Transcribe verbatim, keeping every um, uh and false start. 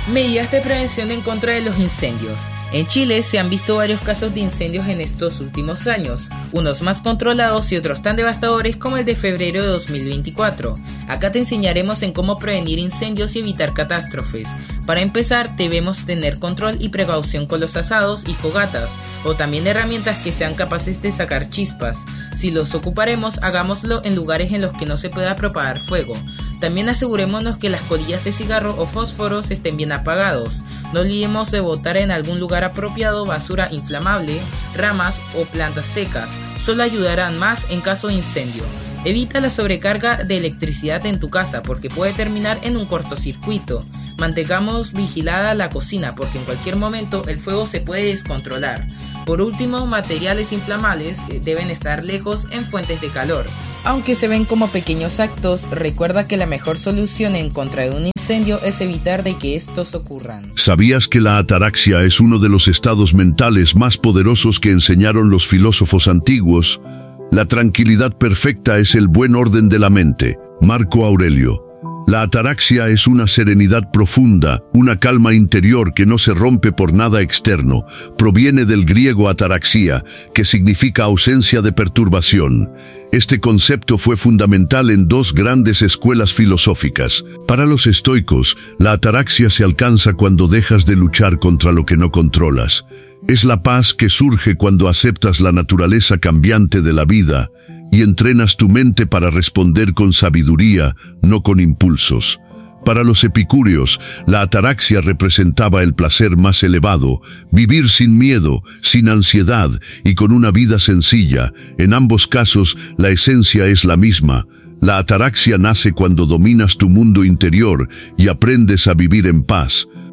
Medidas de prevención en contra de los incendios. En Chile se han visto varios casos de incendios en estos últimos años, unos más controlados y otros tan devastadores como el de febrero de dos mil veinticuatro. Acá te enseñaremos en cómo prevenir incendios y evitar catástrofes. Para empezar, debemos tener control y precaución con los asados y fogatas, o también herramientas que sean capaces de sacar chispas. Si los ocuparemos, hagámoslo en lugares en los que no se pueda propagar fuego. También asegurémonos que las colillas de cigarro o fósforos estén bien apagados. No olvidemos de botar en algún lugar apropiado basura inflamable, ramas o plantas secas. Solo ayudarán más en caso de incendio. Evita la sobrecarga de electricidad en tu casa porque puede terminar en un cortocircuito. Mantengamos vigilada la cocina porque en cualquier momento el fuego se puede descontrolar. Por último, materiales inflamables deben estar lejos en fuentes de calor. Aunque se ven como pequeños actos, recuerda que la mejor solución en contra de un incendio es evitar de que estos ocurran. ¿Sabías que la ataraxia es uno de los estados mentales más poderosos que enseñaron los filósofos antiguos? La tranquilidad perfecta es el buen orden de la mente. Marco Aurelio. La ataraxia es una serenidad profunda, una calma interior que no se rompe por nada externo. Proviene del griego ataraxia, que significa ausencia de perturbación. Este concepto fue fundamental en dos grandes escuelas filosóficas. Para los estoicos, la ataraxia se alcanza cuando dejas de luchar contra lo que no controlas. Es la paz que surge cuando aceptas la naturaleza cambiante de la vida y entrenas tu mente para responder con sabiduría, no con impulsos. Para los epicúreos, la ataraxia representaba el placer más elevado, vivir sin miedo, sin ansiedad y con una vida sencilla. En ambos casos, la esencia es la misma. La ataraxia nace cuando dominas tu mundo interior y aprendes a vivir en paz.